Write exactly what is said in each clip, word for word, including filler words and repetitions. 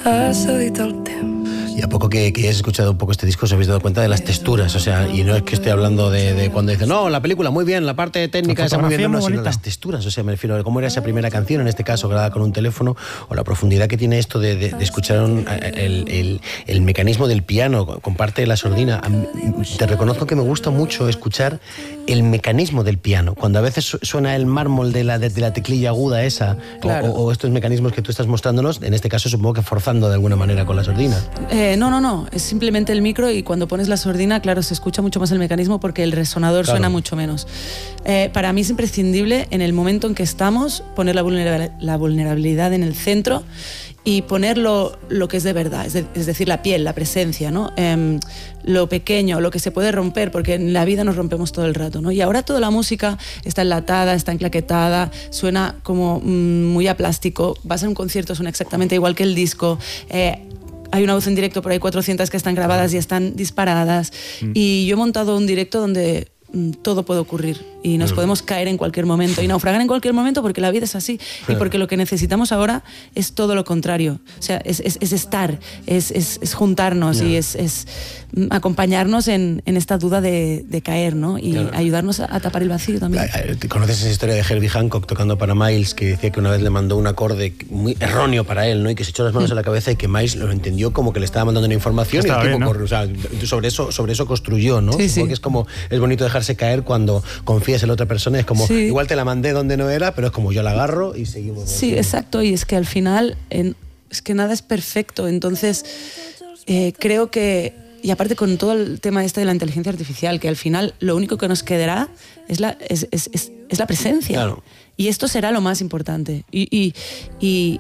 passa dit el temps. Y a poco que, que hayas escuchado un poco este disco os habéis dado cuenta de las texturas, o sea, y no es que estoy hablando de, de cuando dicen, no, la película muy bien, la parte técnica esa muy bien, no, no, sino las texturas, o sea, me refiero a cómo era esa primera canción, en este caso grabada con un teléfono, o la profundidad que tiene esto de, de, de escuchar un, el, el, el mecanismo del piano con parte de la sordina. Te reconozco que me gusta mucho escuchar el mecanismo del piano, cuando a veces suena el mármol de la, de, de la teclilla aguda esa, claro. o, o estos mecanismos que tú estás mostrándonos, en este caso supongo que forzando de alguna manera con la sordina. Eh, no, no, no, es simplemente el micro y cuando pones la sordina, claro, se escucha mucho más el mecanismo porque el resonador claro. suena mucho menos. Eh, para mí es imprescindible en el momento en que estamos poner la, vulnerabil- la vulnerabilidad en el centro y poner lo, lo que es de verdad, es, de, es decir, la piel, la presencia, ¿no? Eh, lo pequeño, lo que se puede romper, porque en la vida nos rompemos todo el rato, ¿no? Y ahora toda la música está enlatada, está enclaquetada, suena como mmm, muy a plástico, vas a un concierto, suena exactamente igual que el disco, eh, hay una voz en directo, pero hay cuatrocientas que están grabadas y están disparadas. Mm. Y yo he montado un directo donde mm, todo puede ocurrir y nos mm. podemos caer en cualquier momento y naufragar en cualquier momento porque la vida es así sí. y porque lo que necesitamos ahora es todo lo contrario. O sea, es, es, es estar, es, es, es juntarnos yeah. y es, es acompañarnos en, en esta duda de, de caer, ¿no? Y claro. ayudarnos a, a tapar el vacío también. ¿Conoces esa historia de Herbie Hancock tocando para Miles, que decía que una vez le mandó un acorde muy erróneo para él, ¿no? Y que se echó las manos a la cabeza y que Miles lo entendió como que le estaba mandando una información y el tipo bien, ¿no? corre, o sea, sobre eso, sobre eso construyó, ¿no? Sí, Supongo sí. que es como, es bonito dejarse caer cuando confías en la otra persona, es como, sí. igual te la mandé donde no era, pero es como yo la agarro y seguimos. Sí, aquí. Exacto, y es que al final, en, es que nada es perfecto, entonces eh, creo que y aparte con todo el tema este de la inteligencia artificial, que al final lo único que nos quedará es la, es, es, es, es la presencia. Claro. Y esto será lo más importante. Y, y, y,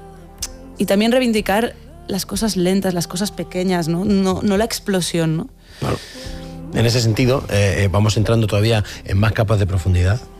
y también reivindicar las cosas lentas, las cosas pequeñas, ¿no? No, no la explosión, ¿no? Claro. En ese sentido, eh, vamos entrando todavía en más capas de profundidad.